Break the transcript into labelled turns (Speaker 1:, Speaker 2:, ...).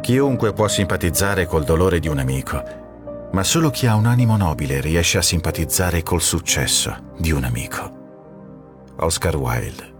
Speaker 1: Chiunque può simpatizzare col dolore di un amico, ma solo chi ha un animo nobile riesce a simpatizzare col successo di un amico. Oscar Wilde.